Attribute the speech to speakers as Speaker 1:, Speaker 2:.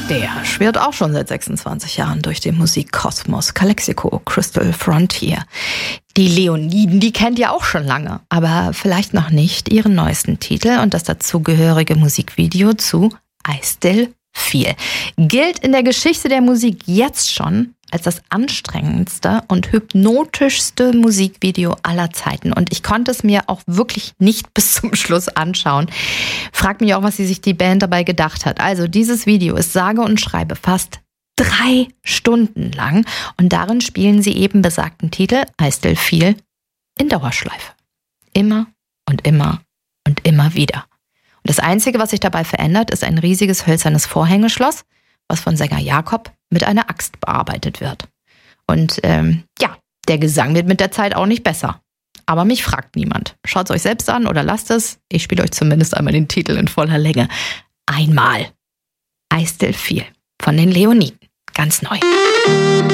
Speaker 1: Der schwirrt auch schon seit 26 Jahren durch den Musikkosmos. Calexico, Crystal Frontier. Die Leoniden, die kennt ihr auch schon lange, aber vielleicht noch nicht ihren neuesten Titel und das dazugehörige Musikvideo zu I Still Feel. Gilt in der Geschichte der Musik jetzt schon als das anstrengendste und hypnotischste Musikvideo aller Zeiten. Und ich konnte es mir auch wirklich nicht bis zum Schluss anschauen. Frag mich auch, was sich die Band dabei gedacht hat. Also dieses Video ist sage und schreibe fast 3 Stunden lang und darin spielen sie eben besagten Titel I Still Feel in Dauerschleife. Immer und immer und immer wieder. Und das Einzige, was sich dabei verändert, ist ein riesiges hölzernes Vorhängeschloss, was von Sänger Jakob mit einer Axt bearbeitet wird. Und der Gesang wird mit der Zeit auch nicht besser. Aber mich fragt niemand. Schaut es euch selbst an oder lasst es. Ich spiele euch zumindest einmal den Titel in voller Länge. Einmal. I Still Feel von den Leoniden. Ganz neu.